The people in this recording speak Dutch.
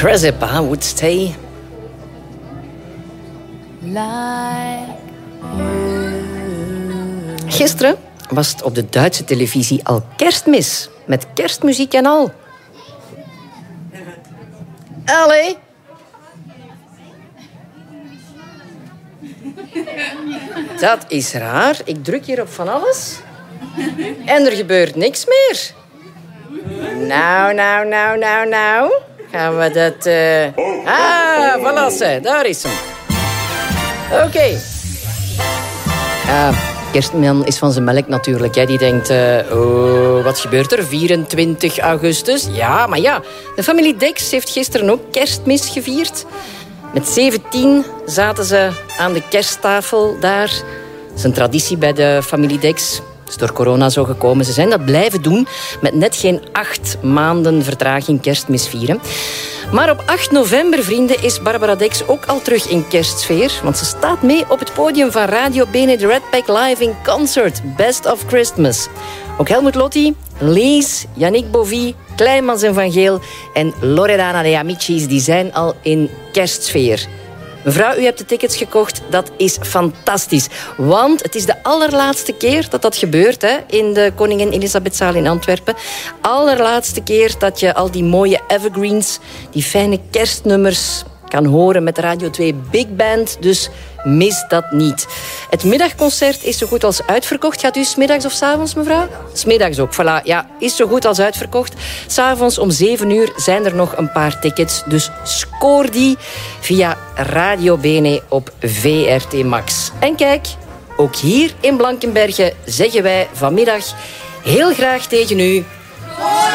Crezepa would stay. Gisteren was het op de Duitse televisie al kerstmis. Met kerstmuziek en al. Allee. Dat is raar. Ik druk hier op van alles. En er gebeurt niks meer. Nou. Gaan we dat... voilà, daar is hem. Oké. Kerstman is van zijn melk natuurlijk. Hè. Die denkt, wat gebeurt er? 24 augustus? Ja, maar ja. De familie Dex heeft gisteren ook kerstmis gevierd. Met 17 zaten ze aan de kersttafel daar. Dat is een traditie bij de familie Dex. Het is door corona zo gekomen. Ze zijn dat blijven doen met net geen 8 maanden vertraging kerstmis vieren. Maar op 8 november, vrienden, is Barbara Dex ook al terug in kerstsfeer. Want ze staat mee op het podium van Radio Bene, de Red Pack Live in Concert. Best of Christmas. Ook Helmut Lotti, Lies, Yannick Bovie, Kleinmans en Van Geel en Loredana de Amicis, die zijn al in kerstsfeer. Mevrouw, u hebt de tickets gekocht. Dat is fantastisch. Want het is de allerlaatste keer dat dat gebeurt, hè, in de Koningin Elisabethzaal in Antwerpen. Allerlaatste keer dat je al die mooie evergreens, die fijne kerstnummers kan horen met de Radio 2 Big Band. Dus mis dat niet. Het middagconcert is zo goed als uitverkocht. Gaat u 's middags of 's avonds, mevrouw? 's middags ook, voilà. Ja, is zo goed als uitverkocht. 's Avonds om 7 uur zijn er nog een paar tickets. Dus scoor die via Radio Bene op VRT Max. En kijk, ook hier in Blankenberge zeggen wij vanmiddag heel graag tegen u...